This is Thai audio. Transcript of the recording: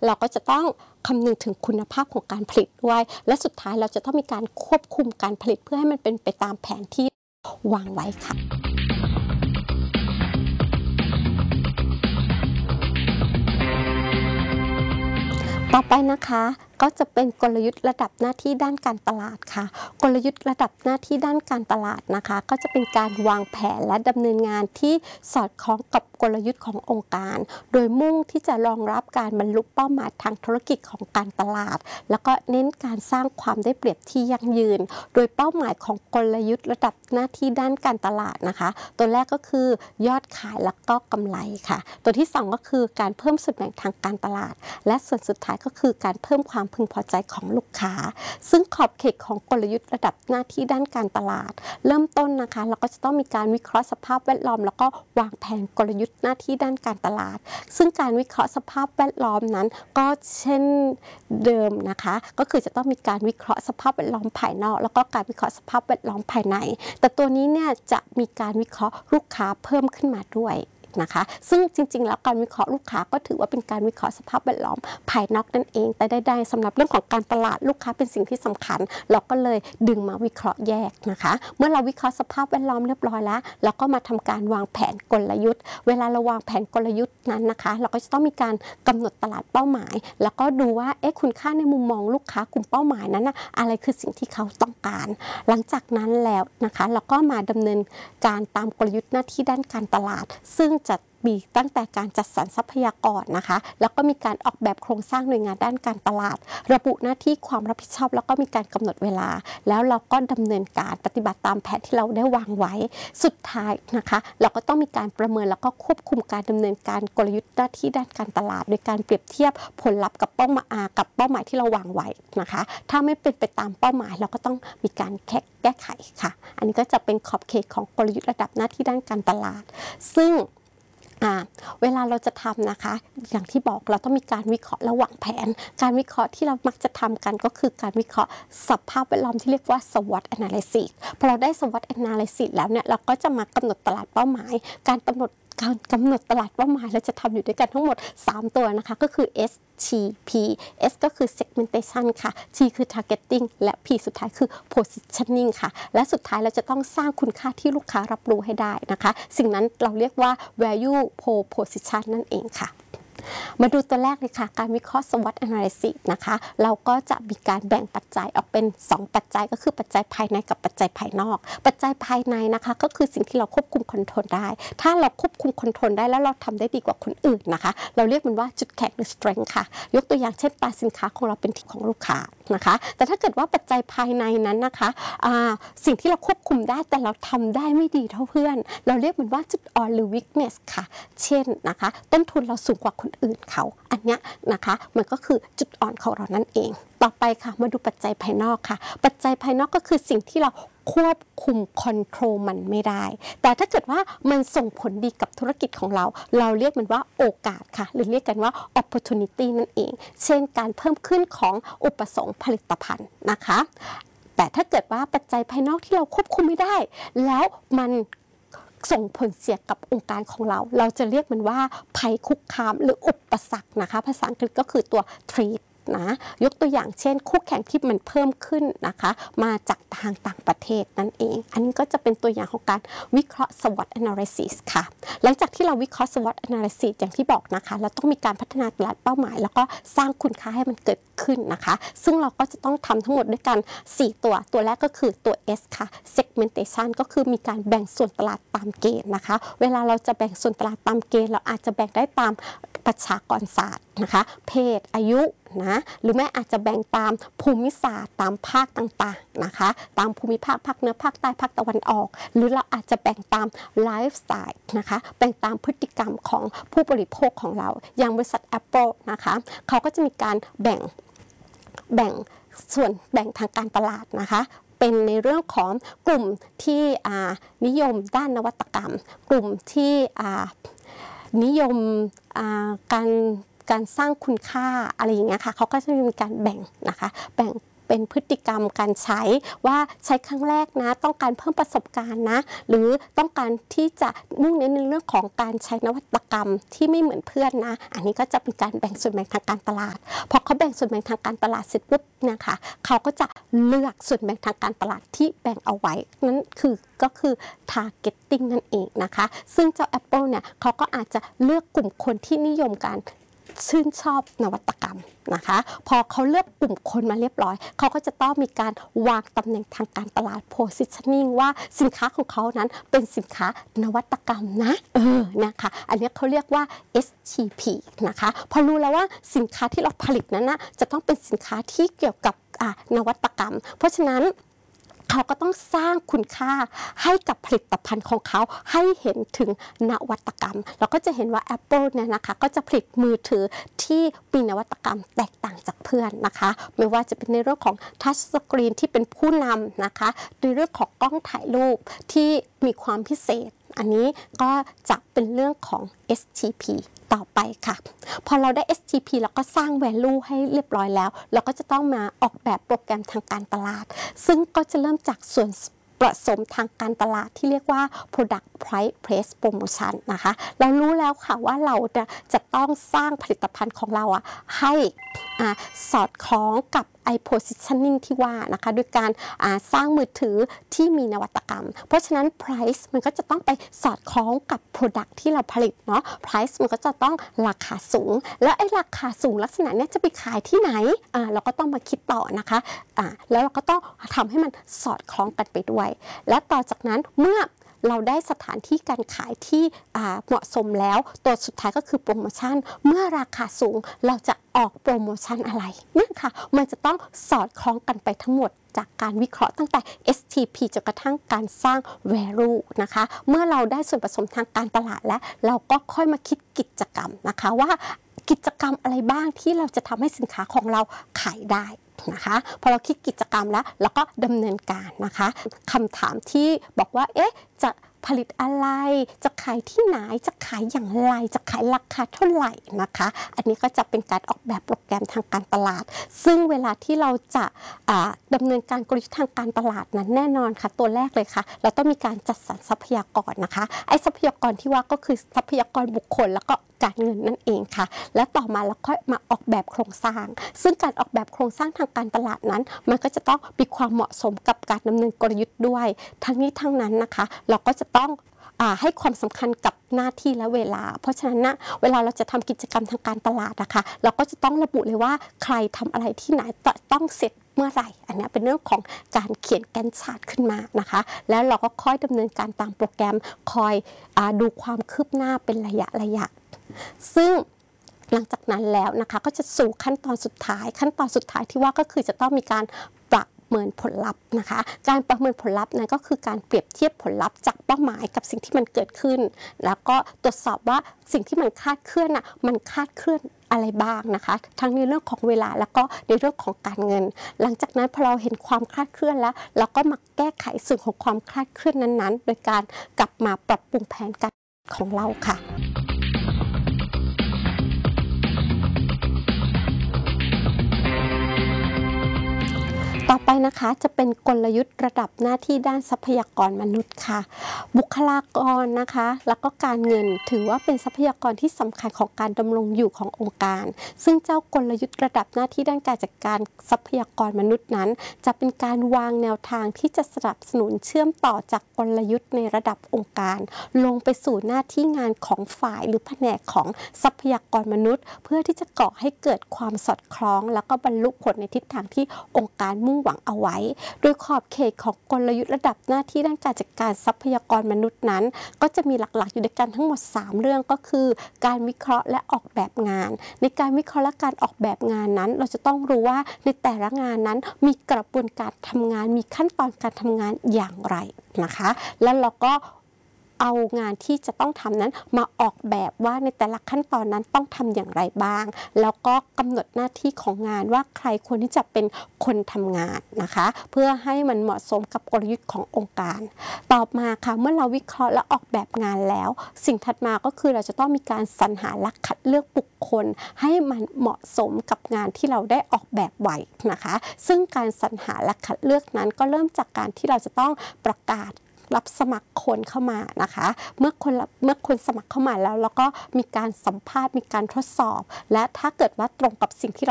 เราก็จะต้องคำนึงถึงคุณภาพของการผลิตด้วยและสุดท้ายเราจะต้องมีการควบคุมการผลิตเพื่อให้มันเป็นไปตามแผนที่วางไว้ค่ะต่อไปนะคะก็จะเป็นกลยุทธ์ระดับหน้าที่ด้านการตลาดค่ะกลยุทธ์ระดับหน้าที่ด้านการตลาดนะคะก็จะเป็นการวางแผนและดำเนินงานที่สอดคล้องกับกลยุทธ์ขององค์การโดยมุ่งที่จะรองรับการบรรลุเป้าหมายทางธุรกิจของการตลาดแล้วก็เน้นการสร้างความได้เปรียบที่ยั่งยืนโดยเป้าหมายของกลยุทธ์ระดับหน้าที่ด้านการตลาดนะคะตัวแรกก็คือยอดขายแล้วก็กำไรค่ะตัวที่2ก็คือการเพิ่มส่วนแบ่งทางการตลาดและส่วนสุดท้ายก็คือการเพิ่มความพึงพอใจของลูกค้าซึ่งขอบเขตของกลยุทธ์ระดับหน้าที่ด้านการตลาดเริ่มต้นนะคะเราก็จะต้องมีการวิเคราะห์สภาพแวดล้อมแล้วก็วางแผนกลยุทธ์หน้าที่ด้านการตลาดซึ่งการวิเคราะห์สภาพแวดล้อมนั้นก็เช่นเดิมนะคะก็คือจะต้องมีการวิเคราะห์สภาพแวดล้อมภายนอกแล้วก็การวิเคราะห์สภาพแวดล้อมภายในแต่ตัวนี้เนี่ยจะมีการวิเคราะห์ลูกค้าเพิ่มขึ้นมาด้วยนะคะซึ่งจริงๆแล้วการวิเคราะห์ลูกค้าก็ถือว่าเป็นการวิเคราะห์สภาพแวดล้อมภายนอกนั่นเองแต่ใดๆสำหรับเรื่องของการตลาดลูกค้าเป็นสิ่งที่สำคัญเราก็เลยดึงมาวิเคราะห์แยกนะคะเมื่อเราวิเคราะห์สภาพแวดล้อมเรียบร้อยแล้วเราก็มาทำการวางแผนกลยุทธ์เวลาเราวางแผนกลยุทธ์นั้นนะคะเราก็จะต้องมีการกำหนดตลาดเป้าหมายแล้วก็ดูว่าคุณค่าในมุมมองลูกค้ากลุ่มเป้าหมายนั้นนะอะไรคือสิ่งที่เขาต้องการหลังจากนั้นแล้วนะคะเราก็มาดำเนินการตามกลยุทธ์หน้าที่ด้านการตลาดซึ่งจะมีตั้งแต่การจัดสรรทรัพยากรนะคะแล้วก็มีการออกแบบโครงสร้างหน่วยงานด้านการตลาดระบุหน้าที่ความรับผิดชอบแล้วก็มีการกำหนดเวลาแล้วเราก็ดำเนินการปฏิบัติตามแผนที่เราได้วางไว้สุดท้ายนะคะเราก็ต้องมีการประเมินแล้วก็ควบคุมการดำเนินการกลยุทธ์หน้าที่ด้านการตลาดโดยการเปรียบเทียบผลลัพธ์กับเป้าหมายที่เราวางไว้นะคะถ้าไม่เป็นไปตามเป้าหมายเราก็ต้องมีการแก้ไขค่ะอันนี้ก็จะเป็นขอบเขตของกลยุทธ์ระดับหน้าที่ด้านการตลาดซึ่งเวลาเราจะทำนะคะอย่างที่บอกเราต้องมีการวิเคราะห์ระหว่างแผนการวิเคราะห์ที่เรามักจะทำกันก็คือการวิเคราะห์สภาพแวดล้อมที่เรียกว่า SWOT analysis พอเราได้ SWOT analysis แล้วเนี่ยเราก็จะมากำหนดตลาดเป้าหมายการกำหนดตลาดเป้าหมายเราจะทำอยู่ด้วยกันทั้งหมด3ตัวนะคะก็คือ S T P S ก็คือ segmentation ค่ะ T คือ targeting และ P สุดท้ายคือ positioning ค่ะและสุดท้ายเราจะต้องสร้างคุณค่าที่ลูกค้ารับรู้ให้ได้นะคะสิ่งนั้นเราเรียกว่า value proposition นั่นเองค่ะมาดูตัวแรกเลยค่ะการวิเคราะห์ SWOT analysis นะคะเราก็จะมีการแบ่งปัจจัยออกเป็น2ปัจจัยก็คือปัจจัยภายในกับปัจจัยภายนอกปัจจัยภายในนะคะก็คือสิ่งที่เราควบคุมคอนโทรลได้ถ้าเราควบคุมคอนโทรลได้แล้วเราทำได้ดีกว่าคนอื่นนะคะเราเรียกมันว่าจุดแข็งหรือ strength ค่ะยกตัวอย่างเช่นตราสินค้าของเราเป็นที่ของลูกค้านะคะแต่ถ้าเกิดว่าปัจจัยภายในนั้นนะคะสิ่งที่เราควบคุมได้แต่เราทำได้ไม่ดีเท่าเพื่อนเราเรียกมันว่าจุดอ่อนหรือ weakness ค่ะเช่นนะคะต้นทุนเราสูงกว่าคนอื่นเขาอันเนี้ยนะคะมันก็คือจุดอ่อนของเรานั่นเองต่อไปค่ะมาดูปัจจัยภายนอกค่ะปัจจัยภายนอกก็คือสิ่งที่เราควบคุมคอนโทรลมันไม่ได้แต่ถ้าเกิดว่ามันส่งผลดีกับธุรกิจของเราเรียกมันว่าโอกาสค่ะหรือเรียกกันว่า opportunity นั่นเองเช่นการเพิ่มขึ้นของอุปสงค์ผลิตภัณฑ์นะคะแต่ถ้าเกิดว่าปัจจัยภายนอกที่เราควบคุมไม่ได้แล้วมันส่งผลเสียกับองค์การของเราจะเรียกมันว่าภัยคุกคามหรืออุปสรรคนะคะภาษาอังกฤษก็คือตัว threat นะยกตัวอย่างเช่นคู่แข่งที่มันเพิ่มขึ้นนะคะมาจากทางต่างประเทศนั่นเองอันนี้ก็จะเป็นตัวอย่างของการวิเคราะห์ SWOT analysis ค่ะหลังจากที่เราวิเคราะห์ SWOT analysis อย่างที่บอกนะคะเราต้องมีการพัฒนาตลาดเป้าหมายแล้วก็สร้างคุณค่าให้มันเกิดขึ้นนะคะซึ่งเราก็จะต้องทำทั้งหมดด้วยกัน4ตัวแรกก็คือตัว S ค่ะ segmentation ก็คือมีการแบ่งส่วนตลาดตามเกณฑ์นะคะเวลาเราจะแบ่งส่วนตลาดตามเกณฑ์เราอาจจะแบ่งได้ตามประชากรศาสตร์นะคะเพศอายุนะหรือแม้อาจจะแบ่งตามภูมิศาสตร์ตามภาคต่างๆนะคะตามภูมิภาคภาคเหนือภาคใต้ภาคตะวันออกหรือเราอาจจะแบ่งตามไลฟ์สไตล์นะคะแบ่งตามพฤติกรรมของผู้บริโภคของเราอย่างบริษัท Apple นะคะเขาก็จะมีการแบ่งส่วนแบ่งทางการตลาดนะคะเป็นในเรื่องของกลุ่มที่นิยมด้านนวัตกรรมกลุ่มที่นิยมการสร้างคุณค่าอะไรอย่างเงี้ยค่ะเขาก็จะมีการแบ่งนะคะแบ่งเป็นพฤติกรรมการใช้ว่าใช้ครั้งแรกนะต้องการเพิ่มประสบการณ์นะหรือต้องการที่จะมุ่งเน้นในเรื่องของการใช้นวัตกรรมที่ไม่เหมือนเพื่อนนะอันนี้ก็จะเป็นการแบ่งส่วนแบ่งทางการตลาดพอเขาแบ่งส่วนแบ่งทางการตลาดเสร็จปุ๊บนะคะเขาก็จะเลือกส่วนแบ่งทางการตลาดที่แบ่งเอาไว้นั่นก็คือ targeting นั่นเองนะคะซึ่งเจ้า Apple เนี่ยเขาก็อาจจะเลือกกลุ่มคนที่นิยมการชื่นชอบนวัตกรรมนะคะพอเขาเลือกกลุ่มคนมาเรียบร้อยเขาก็จะต้องมีการวางตำแหน่งทางการตลาด positioning ว่าสินค้าของเขานั้นเป็นสินค้านวัตกรรมนะนะคะอันนี้เขาเรียกว่า STP นะคะพอรู้แล้วว่าสินค้าที่เราผลิตนั้นนะจะต้องเป็นสินค้าที่เกี่ยวกับนวัตกรรมเพราะฉะนั้นเขาก็ต้องสร้างคุณค่าให้กับผลิตภัณฑ์ของเขาให้เห็นถึงนวัตกรรมเราก็จะเห็นว่า Apple เนี่ยนะคะก็จะผลิตมือถือที่มีนวัตกรรมแตกต่างจากเพื่อนนะคะไม่ว่าจะเป็นในเรื่องของทัชสกรีนที่เป็นผู้นำนะคะในเรื่องของกล้องถ่ายรูปที่มีความพิเศษอันนี้ก็จะเป็นเรื่องของ STP ต่อไปค่ะพอเราได้ STP แล้วก็สร้าง value ให้เรียบร้อยแล้วเราก็จะต้องมาออกแบบโปรแกรมทางการตลาดซึ่งก็จะเริ่มจากส่วนผสมทางการตลาดที่เรียกว่า product price place promotion นะคะเรารู้แล้วค่ะว่าเราจะต้องสร้างผลิตภัณฑ์ของเราให้สอดคล้องกับpositioning ที่ว่านะคะโดยการสร้างมือถือที่มีนวัตกรรมเพราะฉะนั้น price มันก็จะต้องไปสอดคล้องกับ product ที่เราผลิตเนาะ price มันก็จะต้องราคาสูงแล้วราคาสูงลักษณะนี้จะไปขายที่ไหนเราก็ต้องมาคิดต่อนะคะแล้วเราก็ต้องทำให้มันสอดคล้องกันไปด้วยและต่อจากนั้นเมื่อเราได้สถานที่การขายที่เหมาะสมแล้วตัวสุดท้ายก็คือโปรโมชั่นเมื่อราคาสูงเราจะออกโปรโมชั่นอะไรนั่นค่ะมันจะต้องสอดคล้องกันไปทั้งหมดจากการวิเคราะห์ตั้งแต่ STP จนกระทั่งการสร้าง value นะคะเมื่อเราได้ส่วนผสมทางการตลาดแล้วเราก็ค่อยมาคิดกิจกรรมนะคะว่ากิจกรรมอะไรบ้างที่เราจะทำให้สินค้าของเราขายได้นะคะพอเราคิดกิจกรรมแล้วเราก็ดำเนินการนะคะคำถามที่บอกว่าจะผลิตอะไรจะขายที่ไหนจะขายอย่างไรจะขายราคาเท่าไหร่นะคะอันนี้ก็จะเป็นการออกแบบโปรแกรมทางการตลาดซึ่งเวลาที่เราจะดำเนินการกลยุทธ์ทางการตลาดนั้นแน่นอนค่ะตัวแรกเลยค่ะเราต้องมีการจัดสรรทรัพยากรนะคะไอ้ทรัพยากรที่ว่าก็คือทรัพยากรบุคคลแล้วก็การเงินนั่นเองค่ะและต่อมาเราค่อยมาออกแบบโครงสร้างซึ่งการออกแบบโครงสร้างทางการตลาดนั้นมันก็จะต้องมีความเหมาะสมกับการดำเนินกลยุทธ์ด้วยทั้งนี้ทั้งนั้นนะคะเราก็จะต้องให้ความสำคัญกับหน้าที่และเวลาเพราะฉะนั้นนะเวลาเราจะทำกิจกรรมทางการตลาดนะคะเราก็จะต้องระบุเลยว่าใครทำอะไรที่ไหนต้องเสร็จเมื่อไหร่อันนี้เป็นเรื่องของการเขียนแกนชาร์ตขึ้นมานะคะแล้วเราก็ค่อยดำเนินการตามโปรแกรมคอยดูความคืบหน้าเป็นระยะซึ่งหลังจากนั้นแล้วนะคะก็จะสู่ขั้นตอนสุดท้ายที่ว่าก็คือจะต้องมีการประเมินผลลัพธ์นะคะการประเมินผลลัพธ์นั้นก็คือการเปรียบเทียบผลลัพธ์จากเป้าหมายกับสิ่งที่มันเกิดขึ้นแล้วก็ตรวจสอบว่าสิ่งที่มันคลาดเคลื่อนมันคลาดเคลื่อนอะไรบ้างนะคะทั้งในเรื่องของเวลาแล้วก็ในเรื่องของการเงินหลังจากนั้นพอเราเห็นความคลาดเคลื่อนแล้วเราก็มาแก้ไขส่วนของความคลาดเคลื่อนนั้นๆโดยการกลับมาปรับปรุงแผนการของเราค่ะต่อไปนะคะจะเป็นกลยุทธ์ระดับหน้าที่ด้านทรัพยากรมนุษย์ค่ะบุคลากรนะคะแล้วก็การเงินถือว่าเป็นทรัพยากรที่สำคัญของการดำรงอยู่ขององค์การซึ่งเจ้ากลยุทธ์ระดับหน้าที่ด้านการจัดการทรัพยากรมนุษย์นั้นจะเป็นการวางแนวทางที่จะสนับสนุนเชื่อมต่อจากกลยุทธ์ในระดับองค์การลงไปสู่หน้าที่งานของฝ่ายหรือแผนกของทรัพยากรมนุษย์เพื่อที่จะก่อให้เกิดความสอดคล้องแล้วก็บรรลุผลในทิศทางที่องค์การมุ่งหวังเอาไว้โดยขอบเขตของกลยุทธ์ระดับหน้าที่ด้านการจัดการทรัพยากรมนุษย์นั้นก็จะมีหลักๆอยู่ด้วยกันทั้งหมด3เรื่องก็คือการวิเคราะห์และออกแบบงานในการวิเคราะห์และการออกแบบงานนั้นเราจะต้องรู้ว่าในแต่ละงานนั้นมีกระบวนการทำงานมีขั้นตอนการทำงานอย่างไรนะคะแล้วเราก็เอางานที่จะต้องทำนั้นมาออกแบบว่าในแต่ละขั้นตอนนั้นต้องทำอย่างไรบ้างแล้วก็กำหนดหน้าที่ของงานว่าใครควรที่จะเป็นคนทำงานนะคะเพื่อให้มันเหมาะสมกับกลยุทธ์ขององค์การต่อมาค่ะเมื่อเราวิเคราะห์และออกแบบงานแล้วสิ่งถัดมาก็คือเราจะต้องมีการสรรหาและคัดเลือกบุคคลให้มันเหมาะสมกับงานที่เราได้ออกแบบไว้นะคะซึ่งการสรรหาและคัดเลือกนั้นก็เริ่มจากการที่เราจะต้องประกาศรับสมัครคนเข้ามานะคะเมื่อคนสมัครเข้ามาแล้วก็มีการสัมภาษณ์มีการทดสอบและถ้าเกิดว่าตรงกับสิ่งที่เรา